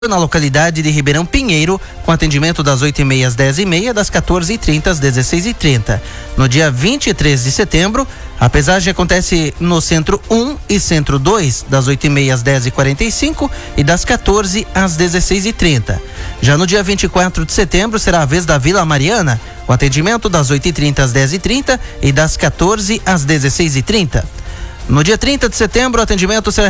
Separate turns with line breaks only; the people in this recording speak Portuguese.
na localidade de Ribeirão Pinheiro, com atendimento das 8h30 às 10h30, das 14h30 às 16h30. No dia 23 de setembro, a pesagem acontece no Centro 1 e Centro 2, das 8h30 às 10h45 e das 14 às 16h30. Já no dia 24 de setembro, será a vez da Vila Mariana, com atendimento das 8h30 às 10h30 e das 14 às 16h30. No dia 30 de setembro, o atendimento será